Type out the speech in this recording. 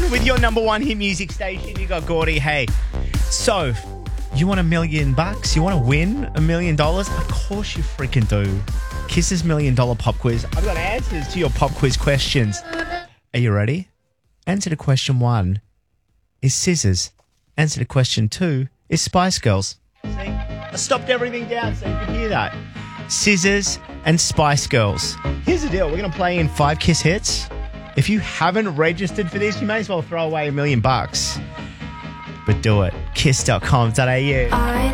with your number one hit music station. You got Gordy. Hey, so you want $1 million? You want to win $1 million? Of course you freaking do. Kiss's $1 million pop quiz. I've got answers to your pop quiz questions. Are you ready? Answer to question 1 is scissors. Answer to question 2 is Spice Girls. See? I stopped everything down so you could hear that. Scissors and Spice Girls. Here's the deal. We're going to play in 5 Kiss hits. If you haven't registered for this, you may as well throw away $1 million. But do it. Kiss.com.au.